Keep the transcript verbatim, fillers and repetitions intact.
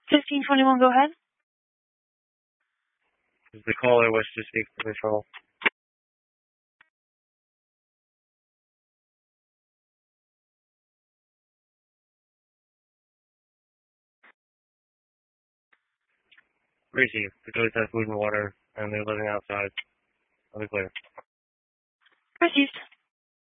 fifteen twenty-one, go ahead. The caller was to speak to patrol. Receive. The ghost has food and water, and they're living outside. I'll be clear. Received.